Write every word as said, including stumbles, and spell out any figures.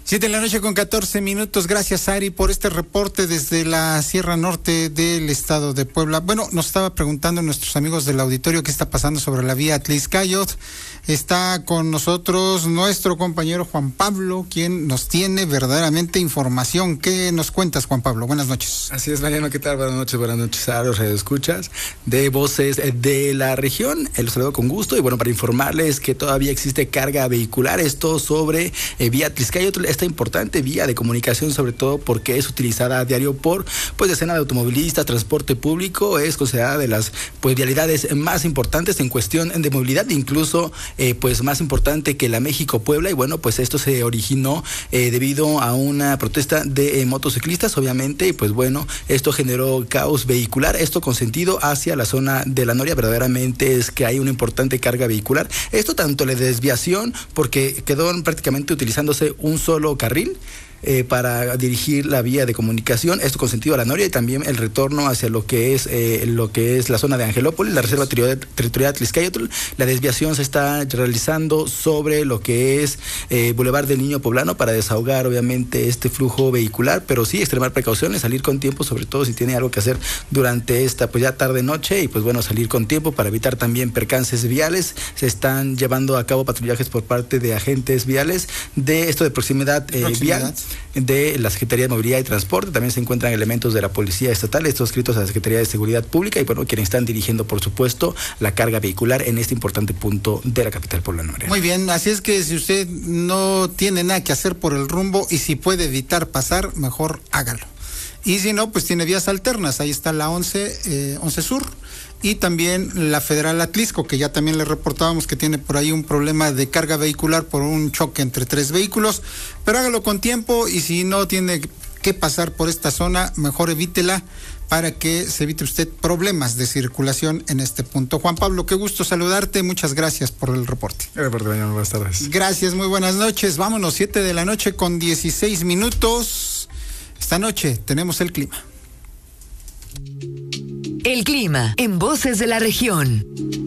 Siete de la noche con catorce minutos. Gracias, Ari, por este reporte desde la Sierra Norte del estado de Puebla. Bueno, nos estaba preguntando nuestros amigos del auditorio qué está pasando sobre la vía Atlixcáyotl. Está con nosotros nuestro compañero Juan Pablo, quien nos tiene verdaderamente información. ¿Qué nos cuentas, Juan Pablo? Buenas noches. Así es, Mariano, ¿qué tal? Buenas noches, buenas noches a los radioescuchas de Voces de la Región. Los saludo con gusto y bueno, para informarles que todavía existe carga vehicular, esto sobre eh, vía Atlixcáyotl, esta importante vía de comunicación, sobre todo porque es utilizada a diario por pues decenas de automovilistas, transporte público, es considerada de las pues vialidades más importantes en cuestión de movilidad, incluso eh, pues más importante que la México-Puebla, y bueno, pues esto se originó eh, debido a una protesta de eh, motociclistas, obviamente, y pues bueno, esto generó caos vehicular, esto con sentido hacia la zona de la Noria. Verdaderamente es que hay una importante carga vehicular, esto tanto la desviación, porque quedó prácticamente utilizándose un solo carril Eh, para dirigir la vía de comunicación, esto con sentido a la Noria, y también el retorno hacia lo que es eh, lo que es la zona de Angelópolis, la reserva territorial Atlixcáyotl. La desviación se está realizando sobre lo que es eh, Boulevard del Niño Poblano para desahogar obviamente este flujo vehicular, pero sí extremar precauciones, salir con tiempo, sobre todo si tiene algo que hacer durante esta pues ya tarde noche, y pues bueno, salir con tiempo para evitar también percances viales. Se están llevando a cabo patrullajes por parte de agentes viales de esto de proximidad, eh, proximidad. vial de la Secretaría de Movilidad y Transporte. También se encuentran elementos de la Policía Estatal, estos escritos a la Secretaría de Seguridad Pública, y bueno, quienes están dirigiendo, por supuesto, la carga vehicular en este importante punto de la capital poblana. Muy bien, así es que si usted no tiene nada que hacer por el rumbo y si puede evitar pasar, mejor hágalo. Y si no, pues tiene vías alternas. Ahí está la once, eh, once Sur, y también la Federal Atlixco, que ya también le reportábamos que tiene por ahí un problema de carga vehicular por un choque entre tres vehículos, pero hágalo con tiempo, y si no tiene que pasar por esta zona, mejor evítela para que se evite usted problemas de circulación en este punto. Juan Pablo, qué gusto saludarte, muchas gracias por el reporte. El reporte, mañana, buenas tardes. Gracias, muy buenas noches. Vámonos, siete de la noche con dieciséis minutos. Esta noche tenemos el clima. El clima en Voces de la Región.